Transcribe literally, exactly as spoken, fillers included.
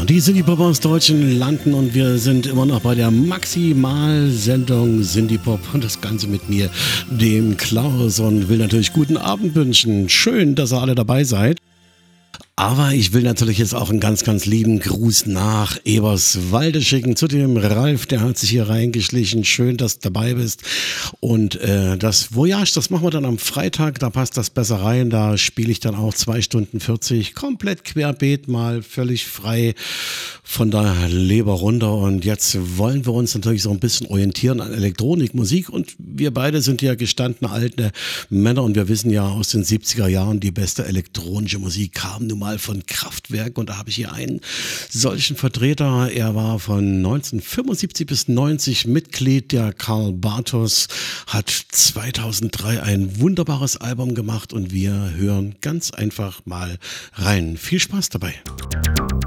Die Synthie-Pop aus deutschen Landen und wir sind immer noch bei der Maximalsendung Synthie-Pop und das Ganze mit mir, dem Klaus, und will natürlich guten Abend wünschen. Schön, dass ihr alle dabei seid. Aber ich will natürlich jetzt auch einen ganz, ganz lieben Gruß nach Eberswalde schicken zu dem Ralf, der hat sich hier reingeschlichen. Schön, dass du dabei bist. Und äh, das Voyage, das machen wir dann am Freitag, da passt das besser rein. Da spiele ich dann auch zwei Stunden vierzig, komplett querbeet, mal völlig frei von der Leber runter. Und jetzt wollen wir uns natürlich so ein bisschen orientieren an Elektronikmusik. Und wir beide sind ja gestandene alte Männer und wir wissen ja aus den siebziger Jahren, die beste elektronische Musik kam nun mal von Kraftwerk, und da habe ich hier einen solchen Vertreter. Er war von neunzehnhundertfünfundsiebzig bis neunzig Mitglied der Karl Bartos, hat zweitausenddrei ein wunderbares Album gemacht und wir hören ganz einfach mal rein. Viel Spaß dabei.